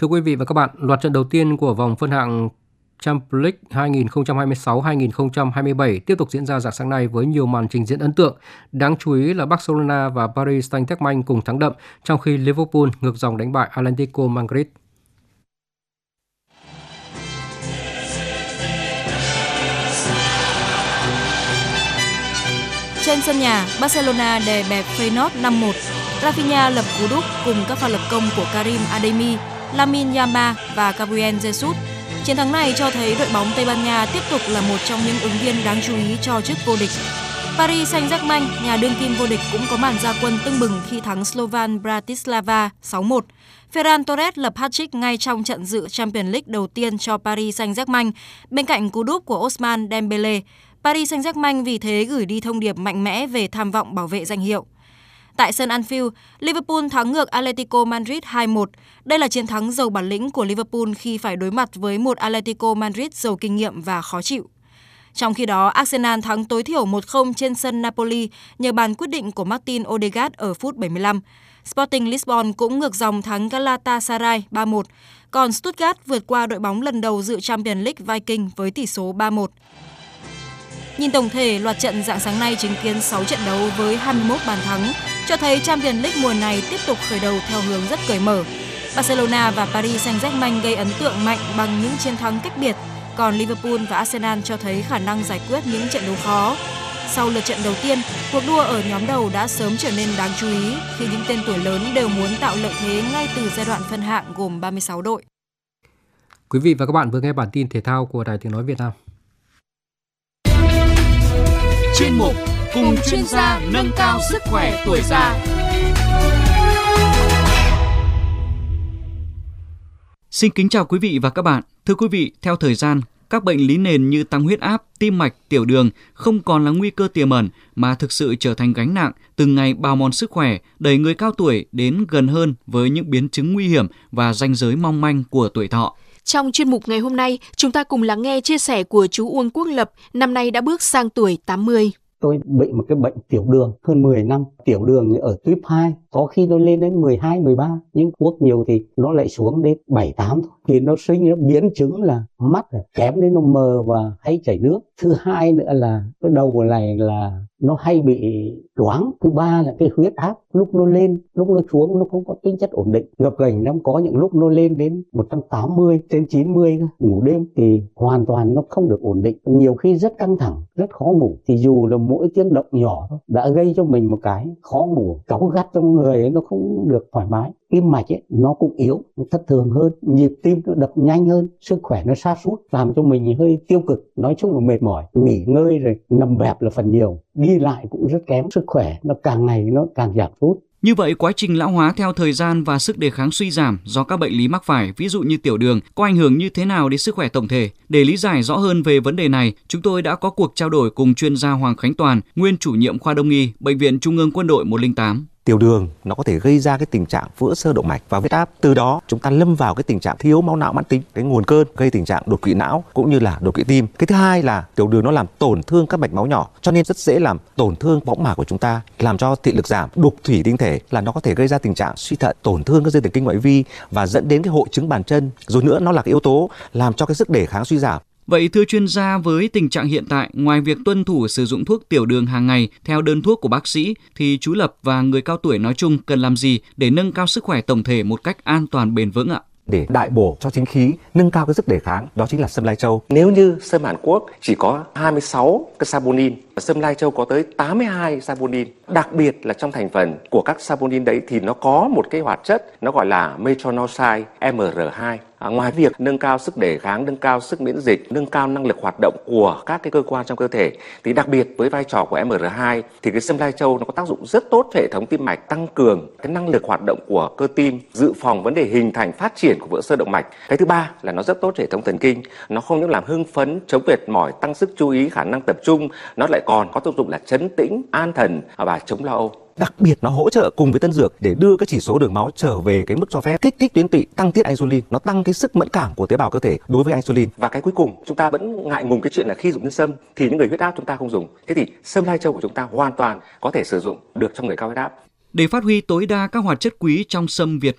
Thưa quý vị và các bạn, loạt trận đầu tiên của vòng phân hạng Champions League 2026-2027 tiếp tục diễn ra rạng sáng nay với nhiều màn trình diễn ấn tượng. Đáng chú ý là Barcelona và Paris Saint-Germain cùng thắng đậm, trong khi Liverpool ngược dòng đánh bại Atlético Madrid. Trên sân nhà, Barcelona đè bẹp Feyenoord 5-1. Rafinha lập cú đúp cùng các pha lập công của Karim Adeyemi, Lamine Yamal và Gabriel Jesus. Chiến thắng này cho thấy đội bóng Tây Ban Nha tiếp tục là một trong những ứng viên đáng chú ý cho chức vô địch. Paris Saint-Germain, nhà đương kim vô địch cũng có màn ra quân tưng bừng khi thắng Slovan Bratislava 6-1. Ferran Torres lập hat-trick ngay trong trận dự Champions League đầu tiên cho Paris Saint-Germain, bên cạnh cú đúp của Ousmane Dembélé. Paris Saint-Germain vì thế gửi đi thông điệp mạnh mẽ về tham vọng bảo vệ danh hiệu. Tại sân Anfield, Liverpool thắng ngược Atlético Madrid 2-1. Đây là chiến thắng giàu bản lĩnh của Liverpool khi phải đối mặt với một Atlético Madrid giàu kinh nghiệm và khó chịu. Trong khi đó, Arsenal thắng tối thiểu 1-0 trên sân Napoli nhờ bàn quyết định của Martin Odegaard ở phút 75. Sporting Lisbon cũng ngược dòng thắng Galatasaray 3-1, còn Stuttgart vượt qua đội bóng lần đầu dự Champions League Viking với tỷ số 3-1. Nhìn tổng thể, loạt trận rạng sáng nay chứng kiến 6 trận đấu với 21 bàn thắng, cho thấy Champions League mùa này tiếp tục khởi đầu theo hướng rất cởi mở. Barcelona và Paris Saint-Germain gây ấn tượng mạnh bằng những chiến thắng cách biệt, còn Liverpool và Arsenal cho thấy khả năng giải quyết những trận đấu khó. Sau lượt trận đầu tiên, cuộc đua ở nhóm đầu đã sớm trở nên đáng chú ý khi những tên tuổi lớn đều muốn tạo lợi thế ngay từ giai đoạn phân hạng gồm 36 đội. Quý vị và các bạn vừa nghe bản tin thể thao của Đài Tiếng nói Việt Nam. Chuyên mục cùng chuyên gia nâng cao sức khỏe tuổi già. Xin kính chào quý vị và các bạn. Thưa quý vị, theo thời gian, các bệnh lý nền như tăng huyết áp, tim mạch, tiểu đường không còn là nguy cơ tiềm ẩn mà thực sự trở thành gánh nặng, từng ngày bào mòn sức khỏe, đẩy người cao tuổi đến gần hơn với những biến chứng nguy hiểm và ranh giới mong manh của tuổi thọ. Trong chuyên mục ngày hôm nay, chúng ta cùng lắng nghe chia sẻ của chú Uông Quốc Lập, năm nay đã bước sang tuổi 80. Tôi bị một cái bệnh tiểu đường hơn 10 năm. Tiểu đường ở tuyếp 2, có khi nó lên đến 12, 13. Nhưng thuốc nhiều thì nó lại xuống đến 7, 8 thôi. Thì nó sinh ra biến chứng là mắt kém đến nó mờ và hay chảy nước. Thứ hai nữa là cái đầu này là nó hay bị choáng. Thứ ba là cái huyết áp lúc nó lên, lúc nó xuống nó không có tính chất ổn định. Gập ghềnh lắm, có những lúc nó lên đến 180, trên 90, ngủ đêm thì hoàn toàn nó không được ổn định. Nhiều khi rất căng thẳng, rất khó ngủ. Thì dù là mỗi tiếng động nhỏ đã gây cho mình một cái khó ngủ, cáu gắt trong người ấy, nó không được thoải mái. Tim mạch ấy, nó cũng yếu, nó thất thường hơn, nhịp tim nó đập nhanh hơn, sức khỏe nó sa sút, làm cho mình hơi tiêu cực, nói chung là mệt mỏi, nghỉ ngơi rồi nằm bẹp là phần nhiều, đi lại cũng rất kém, sức khỏe nó càng ngày nó càng giảm sút. Như vậy, quá trình lão hóa theo thời gian và sức đề kháng suy giảm do các bệnh lý mắc phải, ví dụ như tiểu đường, có ảnh hưởng như thế nào đến sức khỏe tổng thể? Để lý giải rõ hơn về vấn đề này, chúng tôi đã có cuộc trao đổi cùng chuyên gia Hoàng Khánh Toàn, nguyên chủ nhiệm khoa Đông y, Bệnh viện Trung ương Quân đội 108. Tiểu đường nó có thể gây ra cái tình trạng vữa xơ động mạch và huyết áp. Từ đó chúng ta lâm vào cái tình trạng thiếu máu não mãn tính, cái nguồn cơn gây tình trạng đột quỵ não cũng như là đột quỵ tim. Cái thứ hai là tiểu đường nó làm tổn thương các mạch máu nhỏ, cho nên rất dễ làm tổn thương võng mạc của chúng ta, làm cho thị lực giảm, đục thủy tinh thể, là nó có thể gây ra tình trạng suy thận, tổn thương các dây thần kinh ngoại vi và dẫn đến cái hội chứng bàn chân. Rồi nữa nó là cái yếu tố làm cho cái sức đề kháng suy giảm. Vậy thưa chuyên gia, với tình trạng hiện tại, ngoài việc tuân thủ sử dụng thuốc tiểu đường hàng ngày theo đơn thuốc của bác sĩ, thì chú Lập và người cao tuổi nói chung cần làm gì để nâng cao sức khỏe tổng thể một cách an toàn bền vững ạ? Để đại bổ cho chính khí, nâng cao cái sức đề kháng, đó chính là sâm lai châu. Nếu như sâm Hàn Quốc chỉ có 26 cái saponin, sâm lai châu có tới 82 saponin. Đặc biệt là trong thành phần của các saponin đấy thì nó có một cái hoạt chất nó gọi là metronidazole MR2. Ngoài việc nâng cao sức đề kháng, nâng cao sức miễn dịch, nâng cao năng lực hoạt động của các cái cơ quan trong cơ thể, thì đặc biệt với vai trò của MR2 thì cái sâm lai châu nó có tác dụng rất tốt cho hệ thống tim mạch, tăng cường cái năng lực hoạt động của cơ tim, dự phòng vấn đề hình thành phát triển của vữa xơ động mạch. Cái thứ ba là nó rất tốt cho hệ thống thần kinh, nó không những làm hưng phấn, chống mệt mỏi, tăng sức chú ý, khả năng tập trung, nó lại còn có tác dụng là trấn tĩnh, an thần và chống lo âu. Đặc biệt nó hỗ trợ cùng với tân dược để đưa cái chỉ số đường máu trở về cái mức cho phép, kích thích tuyến tụy, tăng tiết insulin, nó tăng cái sức mẫn cảm của tế bào cơ thể đối với insulin. Và cái cuối cùng, chúng ta vẫn ngại ngùng cái chuyện là khi dùng nhân sâm thì những người huyết áp chúng ta không dùng. Thế thì sâm lai châu của chúng ta hoàn toàn có thể sử dụng được trong người cao huyết áp. Để phát huy tối đa các hoạt chất quý trong sâm Việt